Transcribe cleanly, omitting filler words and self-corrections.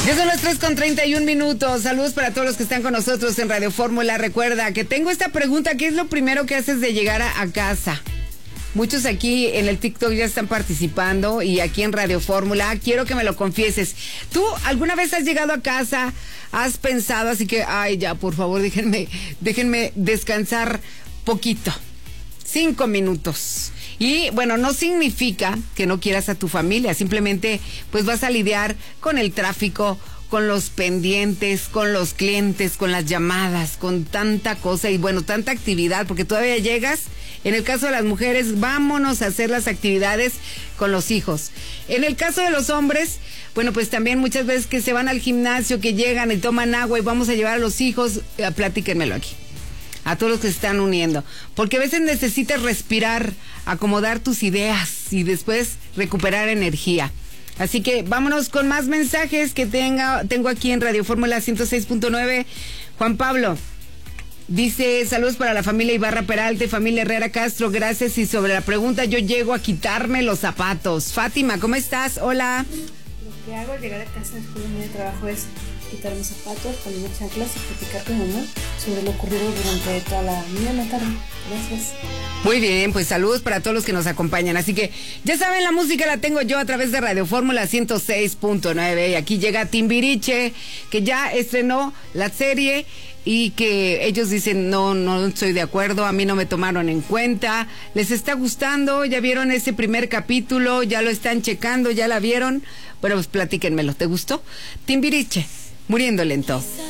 Ya son las 3:31. Saludos para todos los que están con nosotros en Radio Fórmula. Recuerda que tengo esta pregunta: ¿qué es lo primero que haces de llegar a casa? Muchos aquí en el TikTok ya están participando y aquí en Radio Fórmula. Quiero que me lo confieses. ¿Tú alguna vez has llegado a casa? ¿Has pensado así que, ay, ya, por favor, déjenme descansar poquito? 5 minutos. Y bueno, no significa que no quieras a tu familia, simplemente pues vas a lidiar con el tráfico, con los pendientes, con los clientes, con las llamadas, con tanta cosa y bueno, tanta actividad, porque todavía llegas. En el caso de las mujeres, vámonos a hacer las actividades con los hijos. En el caso de los hombres, bueno, pues también muchas veces que se van al gimnasio, que llegan y toman agua y vamos a llevar a los hijos, platíquenmelo aquí. A todos los que se están uniendo, porque a veces necesitas respirar, acomodar tus ideas y después recuperar energía. Así que vámonos con más mensajes que tengo aquí en Radio Fórmula 106.9. Juan Pablo dice: saludos para la familia Ibarra Peralta y familia Herrera Castro, gracias. Y sobre la pregunta, yo llego a quitarme los zapatos. Fátima, ¿cómo estás? Hola. Lo que hago al llegar a casa después de mi trabajo es quitar mis zapatos, ponerme chanclas y platicar con mamá sobre lo ocurrido durante toda la mañana, tarde. Gracias. Muy bien, pues saludos para todos los que nos acompañan. Así que ya saben, la música la tengo yo a través de Radio Fórmula 106.9. Y aquí llega Timbiriche, que ya estrenó la serie y que ellos dicen, no estoy de acuerdo, a mí no me tomaron en cuenta. ¿Les está gustando? ¿Ya vieron ese primer capítulo? ¿Ya lo están checando? ¿Ya la vieron? Bueno, pues platíquenmelo. ¿Te gustó? Timbiriche, Muriendo Lento.